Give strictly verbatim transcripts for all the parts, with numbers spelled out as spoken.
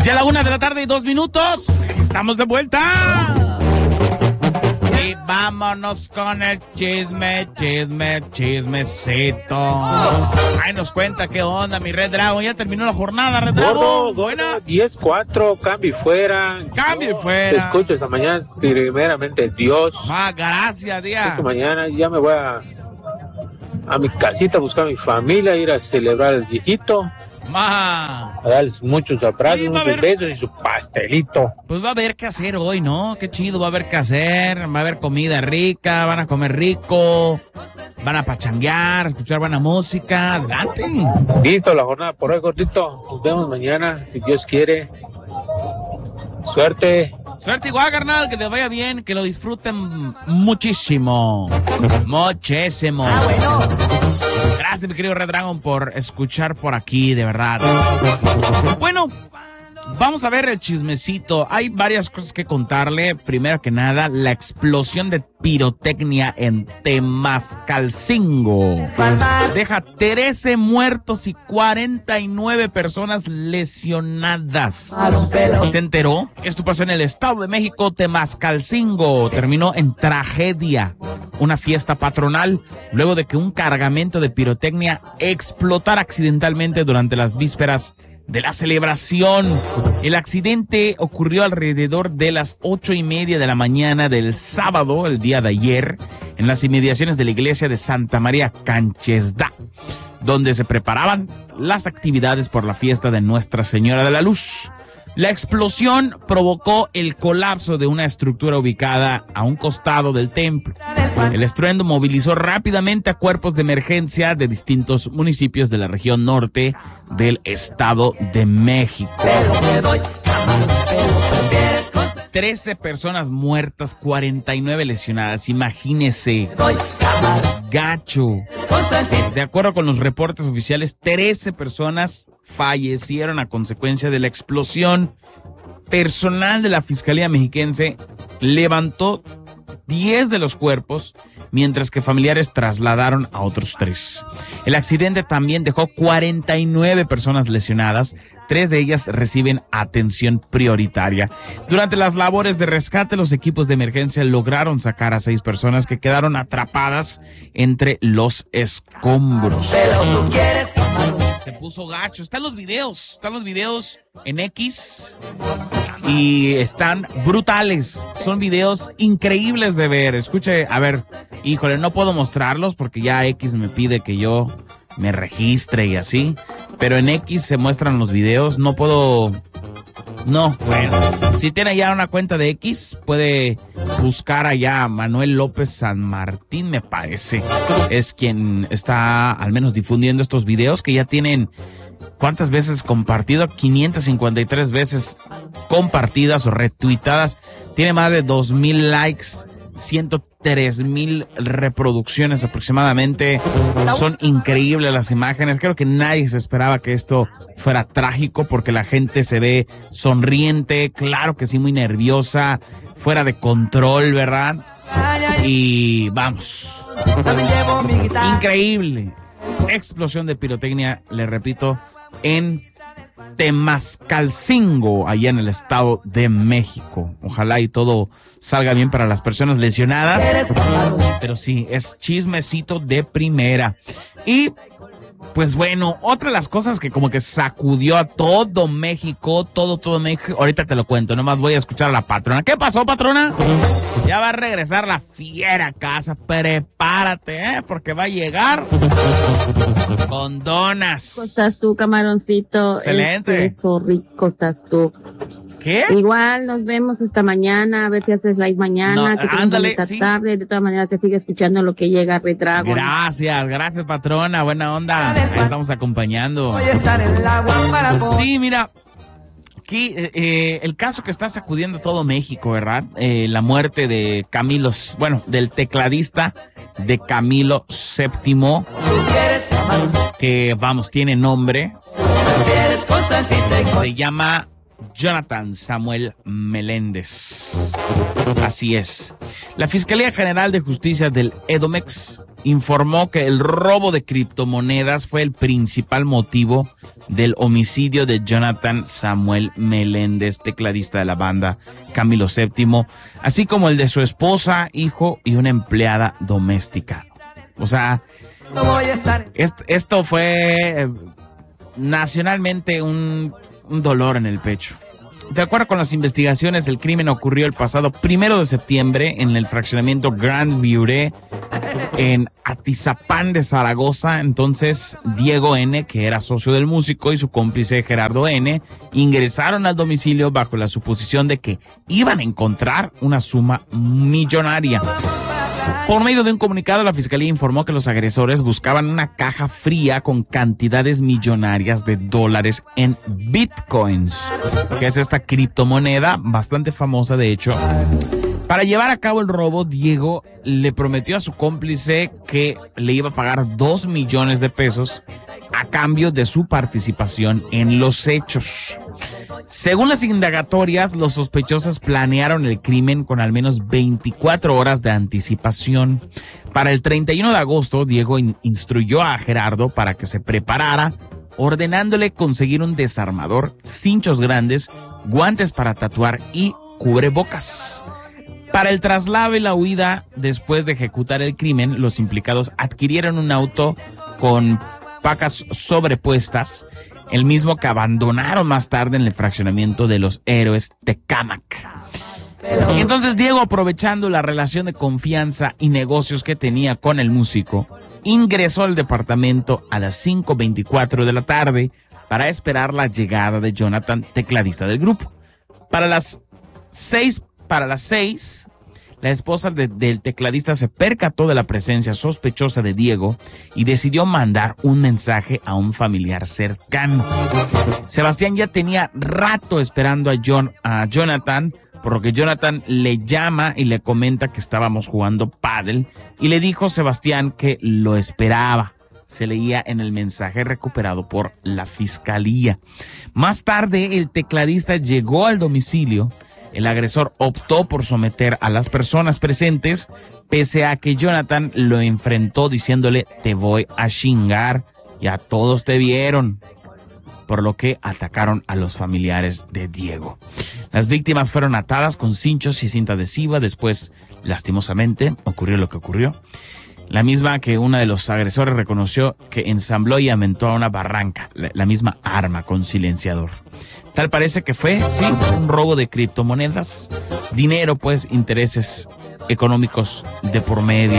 Ya a la una de la tarde y dos minutos. Estamos de vuelta. Y vámonos con el chisme, chisme, chismecito. Ahí nos cuenta qué onda, mi Red Dragon. Ya terminó la jornada, Red Dragon. Buena. diez cuatro, cambio fuera. Cambio Te fuera. escucho esta mañana, primeramente Dios. Ah, gracias, día. Esta mañana ya me voy a, a mi casita a buscar a mi familia, ir a celebrar al viejito. Ma. A darles muchos abrazos, Sí, va a muchos haber- besos y su pastelito. Pues va a haber que hacer hoy, ¿no? Qué chido, va a haber que hacer. Va a haber comida rica, van a comer rico, van a pachanguear, escuchar buena música. Adelante. Listo, la jornada por hoy, gordito. Nos vemos mañana, si Dios quiere. Suerte. Suerte igual, carnal, que les vaya bien, que lo disfruten muchísimo. Muchísimo. Ah, bueno. Gracias, mi querido Red Dragon, por escuchar por aquí, de verdad. Bueno, vamos a ver el chismecito. Hay varias cosas que contarle. Primero que nada, la explosión de pirotecnia en Temascalcingo deja trece muertos y cuarenta y nueve personas lesionadas. ¿Se enteró? Esto pasó en el Estado de México. Temascalcingo terminó en tragedia. Una fiesta patronal luego de que un cargamento de pirotecnia explotara accidentalmente durante las vísperas de la celebración. El accidente ocurrió alrededor de las ocho y media de la mañana del sábado, el día de ayer, en las inmediaciones de la iglesia de Santa María Canchesda, donde se preparaban las actividades por la fiesta de Nuestra Señora de la Luz. La explosión provocó el colapso de una estructura ubicada a un costado del templo. El estruendo movilizó rápidamente a cuerpos de emergencia de distintos municipios de la región norte del Estado de México. trece personas muertas, cuarenta y nueve lesionadas. Imagínese. Gacho. De acuerdo con los reportes oficiales, trece personas fallecieron a consecuencia de la explosión. Personal de la Fiscalía Mexiquense levantó diez de los cuerpos, mientras que familiares trasladaron a otros tres. El accidente también dejó cuarenta y nueve personas lesionadas, tres de ellas reciben atención prioritaria. Durante las labores de rescate, los equipos de emergencia lograron sacar a seis personas que quedaron atrapadas entre los escombros. Se puso gacho. Están los videos, están los videos en X y están brutales. Son videos increíbles de ver. Escuche, a ver, híjole, no puedo mostrarlos porque ya X me pide que yo me registre y así. Pero en X se muestran los videos. No puedo... No, bueno. Si tiene ya una cuenta de X, puede buscar allá a Manuel López San Martín, me parece. Es quien está al menos difundiendo estos videos que ya tienen... ¿Cuántas veces compartido? quinientas cincuenta y tres veces compartidas o retuitadas. Tiene más de dos mil likes, ciento tres mil reproducciones aproximadamente. Son increíbles las imágenes. Creo que nadie se esperaba que esto fuera trágico porque la gente se ve sonriente, claro que sí, muy nerviosa, fuera de control, ¿verdad? Y vamos. Increíble. Explosión de pirotecnia, le repito, en Temascalcingo, allá en el Estado de México. Ojalá y todo salga bien para las personas lesionadas. Pero sí, es chismecito de primera. Y pues bueno, otra de las cosas que como que sacudió a todo México, todo, todo México, ahorita te lo cuento, nomás voy a escuchar a la patrona. ¿Qué pasó, patrona? Ya va a regresar la fiera a casa, prepárate, ¿eh? Porque va a llegar con donas. ¿Cómo estás tú, camaroncito? Excelente. Eso rico estás tú. ¿Qué? Igual nos vemos esta mañana, a ver si haces live mañana, No, que tengas ándale, bonita sí. tarde. De todas maneras te sigue escuchando lo que llega Red Dragon. Gracias, gracias, patrona, buena onda. Ahí estamos acompañando. Sí, mira, aquí eh, el caso que está sacudiendo todo México, ¿verdad? Eh, la muerte de Camilo, bueno, del tecladista de Camilo séptimo, que vamos, tiene nombre. Se llama Jonathan Samuel Meléndez. Así es. La Fiscalía General de Justicia del Edomex informó que el robo de criptomonedas fue el principal motivo del homicidio de Jonathan Samuel Meléndez, tecladista de la banda Camilo séptimo, así como el de su esposa, hijo y una empleada doméstica. O sea, est- esto fue eh, nacionalmente un, un dolor en el pecho. De acuerdo con las investigaciones, el crimen ocurrió el pasado primero de septiembre en el fraccionamiento Grand Viuré en Atizapán de Zaragoza. Entonces, Diego N., que era socio del músico, y su cómplice Gerardo N., ingresaron al domicilio bajo la suposición de que iban a encontrar una suma millonaria. Por medio de un comunicado, la Fiscalía informó que los agresores buscaban una caja fría con cantidades millonarias de dólares en bitcoins, que es esta criptomoneda bastante famosa, de hecho. Para llevar a cabo el robo, Diego le prometió a su cómplice que le iba a pagar dos millones de pesos a cambio de su participación en los hechos. Según las indagatorias, los sospechosos planearon el crimen con al menos veinticuatro horas de anticipación. Para el treinta y uno de agosto, Diego in- instruyó a Gerardo para que se preparara, ordenándole conseguir un desarmador, cinchos grandes, guantes para tatuar y cubrebocas. Para el traslado y la huida, después de ejecutar el crimen, los implicados adquirieron un auto con pacas sobrepuestas, el mismo que abandonaron más tarde en el fraccionamiento de los Héroes Tecámac. Y entonces Diego, aprovechando la relación de confianza y negocios que tenía con el músico, ingresó al departamento a las cinco veinticuatro de la tarde para esperar la llegada de Jonathan, tecladista del grupo. Para las seis, para las seis, la esposa de, del tecladista se percató de la presencia sospechosa de Diego y decidió mandar un mensaje a un familiar cercano. Sebastián ya tenía rato esperando a, John, a Jonathan, por lo que Jonathan le llama y le comenta que estábamos jugando pádel, y le dijo Sebastián que lo esperaba. Se leía en el mensaje recuperado por la fiscalía. Más tarde, el tecladista llegó al domicilio. El agresor optó por someter a las personas presentes, pese a que Jonathan lo enfrentó diciéndole: te voy a chingar, ya todos te vieron. Por lo que atacaron a los familiares de Diego. Las víctimas fueron atadas con cinchos y cinta adhesiva. Después, lastimosamente, ocurrió lo que ocurrió. La misma que uno de los agresores reconoció que ensambló y aventó a una barranca, la, la misma arma con silenciador. Tal parece que fue, sí, un robo de criptomonedas, dinero, pues, intereses económicos de por medio.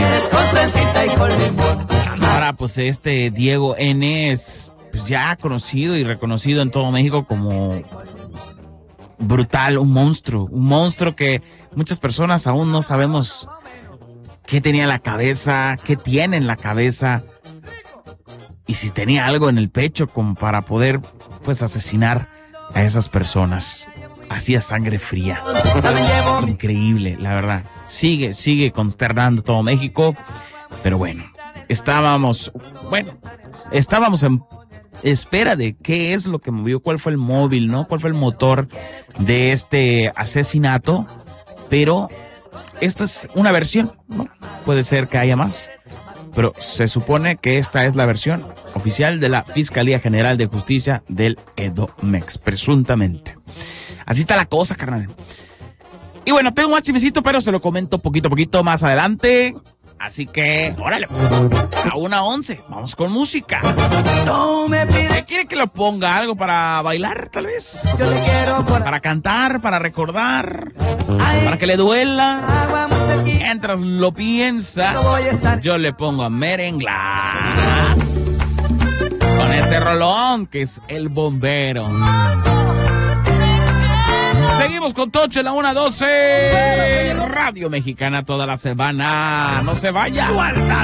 Ahora, pues, este Diego N. es pues, ya conocido y reconocido en todo México como brutal, un monstruo, un monstruo que muchas personas aún no sabemos qué tenía en la cabeza, qué tiene en la cabeza, y si tenía algo en el pecho como para poder, pues, asesinar a esas personas. Así a sangre fría. Increíble, la verdad. Sigue, sigue consternando todo México, pero bueno, estábamos, bueno, estábamos en espera de qué es lo que movió, cuál fue el móvil, ¿no? Cuál fue el motor de este asesinato, pero esto es una versión, ¿no? Puede ser que haya más, pero se supone que esta es la versión oficial de la Fiscalía General de Justicia del Edomex, presuntamente. Así está la cosa, carnal. Y bueno, tengo más chismecito, pero se lo comento poquito a poquito más adelante. Así que, órale, a una once, vamos con música. No me pide. ¿Quiere que lo ponga algo para bailar, tal vez? Yo le quiero por... Para cantar, para recordar, ay, para que le duela. Mientras lo piensa, no yo le pongo a Merenglas con este rolón que es El Bombero. Seguimos con Tocho en la una doce. Radio Mexicana toda la semana. No se vaya. Suelta.